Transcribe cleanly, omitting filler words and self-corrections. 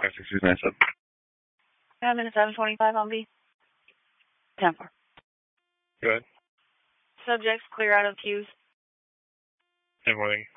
56297. I'm in 725 on B. 10-4. Go ahead. Subjects clear out of queues. 10 morning.